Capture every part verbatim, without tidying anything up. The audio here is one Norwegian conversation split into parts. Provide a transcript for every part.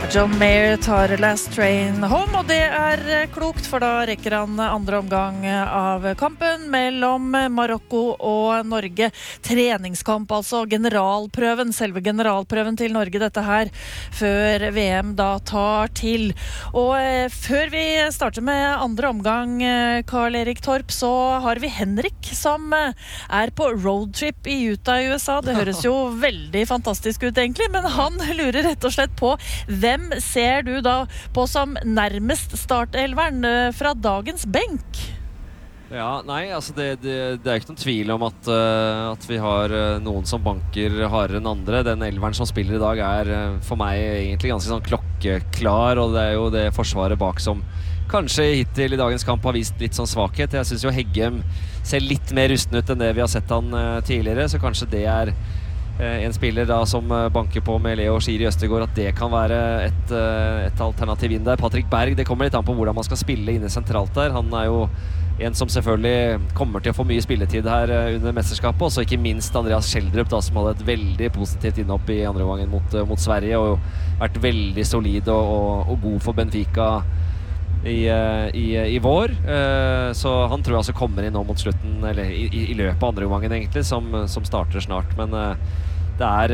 John Mayer tar Last Train Home, og det er klokt, for da rekker han andre omgang av kampen mellom Marokko og Norge. Treningskamp, altså generalprøven, selve generalprøven til Norge, dette her, før V M da tar til. Og eh, før vi starter med andre omgang, Karl Erik Torp, så har vi Henrik, som er på roadtrip i Utah i U S A. Det høres jo veldig fantastisk ut egentlig, men han lurer rett og slett på hvem ser du da på som nærmest startelveren fra dagens benk? Ja, nei, altså det, det, det er ikke noen tvil om at, uh, at vi har uh, noen som banker hardere enn andre. Den elveren som spiller i dag er uh, for meg egentlig ganske sånn klokkeklar, og det er jo det forsvaret bak som kanskje hittil i dagens kamp har vist litt sånn svakhet. Jeg synes jo Heggem ser litt mer rusten ut enn det vi har sett han uh, tidligere, så kanskje det er en spiller da som banker på med Leo Schiri Østergaard, at det kan være et, et alternativ inn der. Patrick Berg, det kommer litt an på hvordan man skal spille inne sentralt der. Han er jo en som selvfølgelig kommer til å få mye spilletid her under mesterskapet, og så ikke minst Andreas Schjelderup da, som hadde et veldig positivt innhopp i andre gangen mot, mot Sverige, og vært veldig solid og, og, og god for Benfica I, i, i vår, så han tror jeg altså kommer inn nå mot slutten, eller i, i løpet av andre gangen egentlig, som, som starter snart, men det er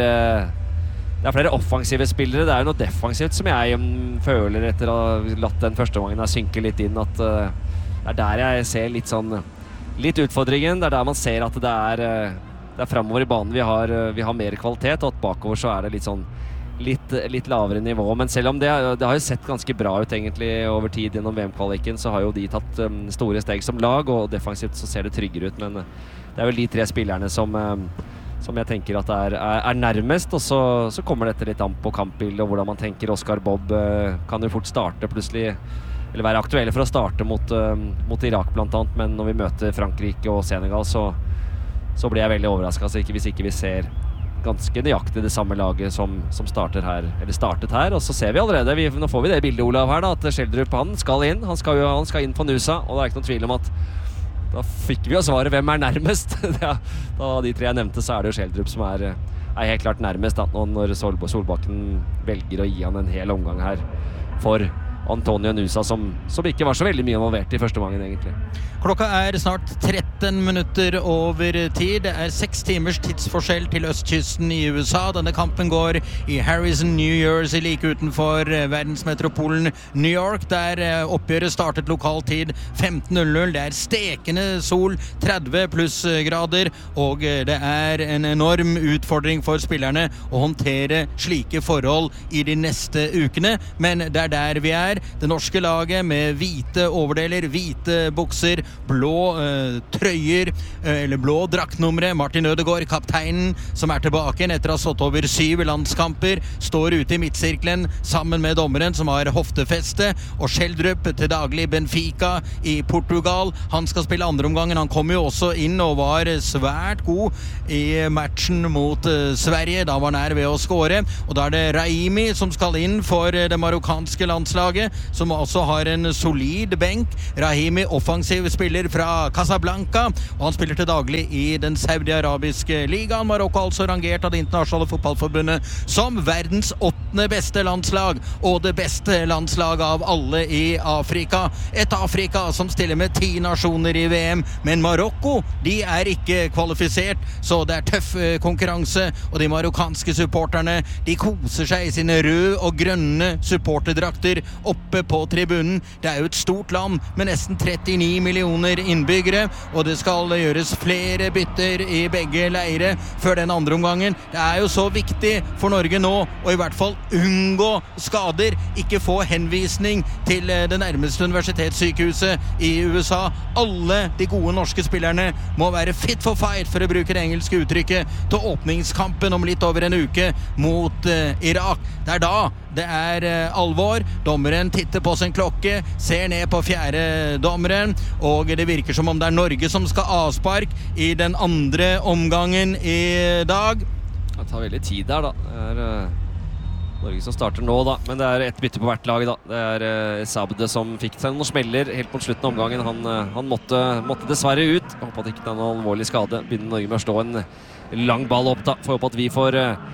det er flere offensive spillere, det er jo noe defensivt som jeg føler etter å ha latt den første gangen synke litt inn, at det er der jeg ser litt sånn litt utfordringen, det er der man ser at det er det er fremover i banen vi har, vi har mer kvalitet, og at bakover så er det litt sånn Litt, litt lavere nivå, men selv om det, det har jo sett ganske bra ut egentlig over tid gjennom V M-kvaliken, så har jo de tatt um, store steg som lag, og defensivt så ser det tryggere ut, men det er vel de tre spillerne som, um, som jeg tenker at er, er, er nærmest, og så, så kommer dette litt an på kampbildet, og hvordan man tenker. Oscar Bob uh, kan jo fort starte plutselig, eller være aktuelle for å starte mot, uh, mot Irak blant annet, men når vi møter Frankrike og Senegal, så, så blir jeg veldig overrasket, altså ikke, hvis ikke vi ser ganske nøyaktig det samme laget som, som starter her, eller startet her, og så ser vi allerede, vi, nå får vi det bildet Olav her da, at Schjelderup han skal inn, han skal jo han skal inn på Nusa, og det er ikke noen tvil om at da fikk vi jo svaret hvem er nærmest. Da av de tre jeg nevnte, så er det jo Schjelderup som er, er helt klart nærmest da, når Sol, Solbakken velger å gi han en hel omgang her for Antonio Nusa, som, som ikke var så veldig mye involvert i første gangen egentlig. Klokka er snart tretten minutter over tid. Det er seks timers tidsforskjell til østkysten i U S A. Denne kampen går i Harrison, New Jersey, like utenfor verdensmetropolen New York, der oppgjøret startet lokal tid femten null null. Det er stekende sol, tretti pluss grader, og det er en enorm utfordring for spillerne å håndtere slike forhold i de neste ukene, men det er der vi er. Det norske laget med hvite overdeler, hvite bukser, blå eh, trøyer, eh, eller blå draktnumre. Martin Ødegaard, kapteinen, som er tilbake etter å ha stått over syv landskamper, står ute i midtsirkelen sammen med dommeren som har hoftefeste, og Schjelderup til daglig Benfica i Portugal. Han skal spille andre omgangen. Han kom jo også inn og var svært god i matchen mot eh, Sverige. Da var han nær ved å score, og da er det Rahimi som skal inn for det marokkanske landslaget, som også har en solid benk. Rahimi, offensiv spiller fra Casablanca, og han spiller til daglig i den saudi-arabiske ligaen. Marokko altså rangert av det internasjonale fotballforbundet som verdens åttende beste landslag, og det beste landslag av alle i Afrika. Et Afrika som stiller med ti nasjoner i V M, men Marokko, de er ikke kvalifisert, så det er tøff konkurranse, og de marokkanske supporterne, de koser seg i sine røde og grønne supporterdrakter oppe på tribunen. Det er jo et stort land med nesten trettini millioner innbyggere, og det skal gjøres flere bytter i begge leire før den andre omgangen. Det er jo så viktig for Norge nå å i hvert fall unngå skader, ikke få henvisning til det nærmeste universitetssykehuset i U S A. Alle de gode norske spillerne må være fit for fight, for å bruke det engelske uttrykket, til åpningskampen om litt over en uke mot uh, Irak. Det er da det er uh, alvor. Dommeren titter på sin klokke, ser ned på fjerde dommeren, og det virker som om det er Norge som skal avspark i den andre omgangen i dag. Det tar veldig tid der da. Det er uh, Norge som starter nå da, men det er ett bytte på hvert lag da. Det er uh, Sabde som fikk seg noen smeller helt på slutten av omgangen. Han, uh, han måtte, måtte dessverre ut. Jeg håper at det ikke er noen alvorlig skade. Begynner Norge med å stå en lang ball opp da. Får håpe at vi får uh,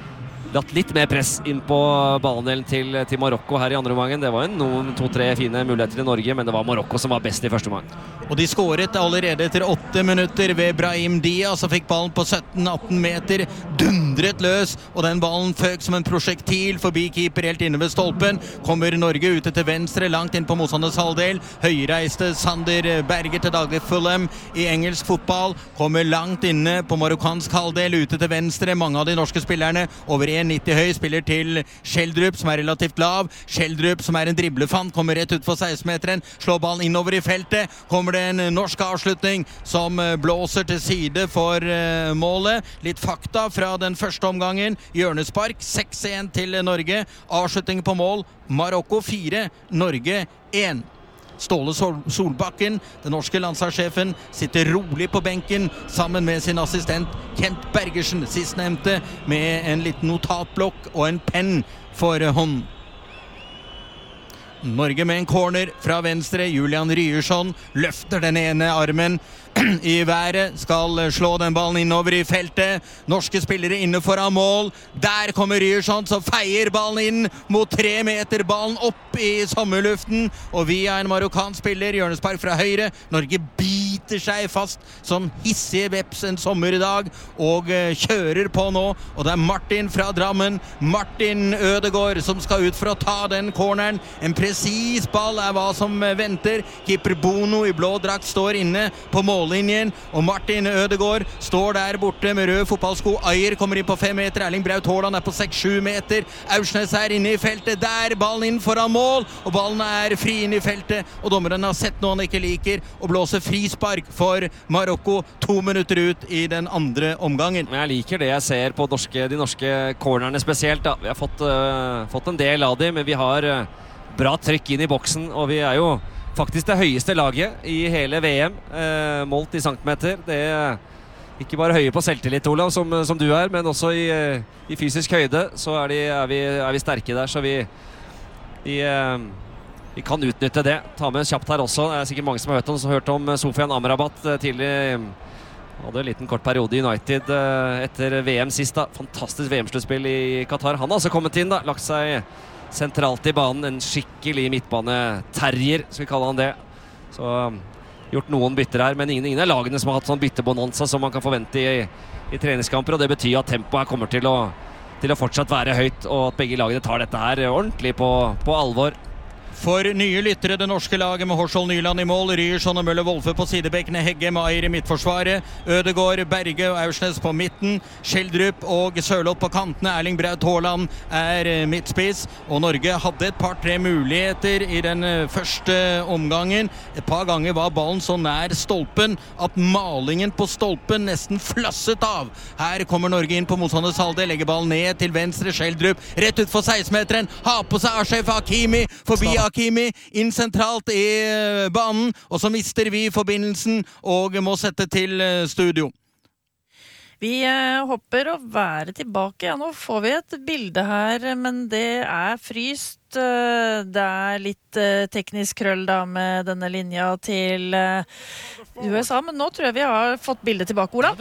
latt litt mer press inn på balledelen til, til Marokko her i andre omgangen. Det var jo noen to-tre fine muligheter til Norge, men det var Marokko som var best i første omgang. Og de skåret allerede etter åtte minutter ved Brahim Diaz, og fikk ballen på sytten atten meter, dundret løs, og den ballen føk som en prosjektil forbi keeper helt inne ved stolpen. Kommer Norge ute til venstre, langt inn på motstanders halvdel. Høyreiste Sander Berger til daglig Fulham i engelsk fotball, kommer langt inne på marokkansk halvdel, ute til venstre. Mange av de norske spillerne over en nitti høy spiller til Schjelderup, som er relativt lav. Schjelderup, som er en driblefant, kommer rett ut for seksten-meteren, slår ballen innover i feltet. Kommer det en norsk avslutning som blåser til side for uh, målet. Litt fakta fra den første omgangen. Hjørnespark, seks en til Norge. Avslutning på mål, Marokko fire, Norge én. Ståle Sol Solbakken, den norske landslagssjefen, sitter rolig på benken sammen med sin assistent Kent Bergersen, sistnevnte, med en liten notatblokk og en penn for hånd. Norge med en corner fra venstre. Julian Ryerson løfter den ene armen i været, skal slå den ballen innover i feltet. Norske spillere inne foran mål. Der kommer Ryerson, så feier ballen inn mot tre meter, ballen opp i sommerluften, og via en marokkansk spiller, hjørnespark fra høyre. Norge biter seg fast som hissige veps en sommerdag og kjører på nå, og det er Martin fra Drammen, Martin Ødegaard, som skal ut for å ta den corneren. En presis ball er hva som venter. Keeper Bono i blå drakt står inne på mållinjen, og Martin Ødegaard står der borte med rød fotballsko. Ayer kommer inn på fem meter, Erling Braut Haaland er på seks sju meter, Aursnes er inne i feltet, der ballen inn foran mål, og ballen er fri inn i feltet, og dommeren har sett noe han ikke liker, og blåser frispark for Marokko to minutter ut i den andre omgangen. Men jeg liker det jeg ser på norske, de norske cornerne spesielt da. Vi har fått, uh, fått en del av dem, men vi har uh, bra trykk inn i boksen, og vi er jo faktisk det høyeste laget i hele V M, eh, målt i centimeter. Det er ikke bare høye på selvtillit, Olav, som, som du er, men også i, i fysisk høyde, så er, de, er, vi, er vi sterke der, så vi, vi, eh, vi kan utnytte det. Ta med kjapt her også, det er sikkert mange som har hørt om, hørt om Sofian Amrabat tidlig. Hadde en liten kort periode i United eh, etter V M sist da. Fantastisk V M-sluttspill i Qatar. Han har altså kommet inn da, lagt seg sentralt i banen, en skikkelig midtbane-terrier, skal vi kalle han det. Så um, gjort noen bytter her, men ingen, ingen av lagene som har hatt sånn byttebonanza som man kan forvente i, i treningskamper, og det betyr at tempoet her kommer til å, til å fortsatt være høyt, og at begge lagene tar dette her ordentlig på, på alvor. For nye lyttere, det norske laget med Horshold Nyland i mål, Ryerson og Møller Wolfe på sidebekkene, Hegge med Ayer i midtforsvaret, Ødegaard, Berge og Aursnes på midten, Schjelderup og Sørloth på kantene, Erling Braut Haaland er midtspiss, og Norge hadde et par-tre muligheter i den første omgangen. Et par ganger var ballen så nær stolpen at malingen på stolpen nesten flasset av. Her kommer Norge inn på motstanders halvdel, legger ballen ned til venstre, Schjelderup rett ut for seksten-meteren, har på seg Ashraf Hakimi, forbi Hakimi, inn sentralt i banen, og så mister vi forbindelsen og må sette til studio. Vi eh, hopper å være tilbake. Ja, nå får vi et bilde her, men det er fryst. Det er litt eh, teknisk krøll da med denne linja til eh, U S A, men nå tror jeg vi har fått bildet tilbake, Ola.